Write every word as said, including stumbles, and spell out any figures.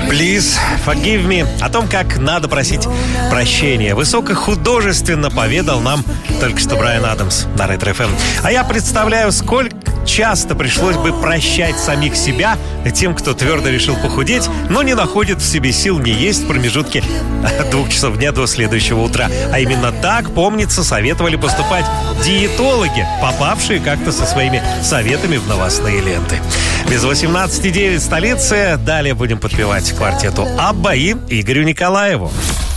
Please forgive me. О том, как надо просить прощения, высокохудожественно поведал нам только что Брайан Адамс на Ретро эф эм. А я представляю, сколько часто пришлось бы прощать самих себя тем, кто твердо решил похудеть, но не находит в себе сил не есть в промежутке от двух часов дня до следующего утра. А именно так, помнится, советовали поступать диетологи, попавшие как-то со своими советами в новостные ленты. Без восемнадцати девять столицы. Далее будем подпевать квартету Абба и Игорю Николаеву.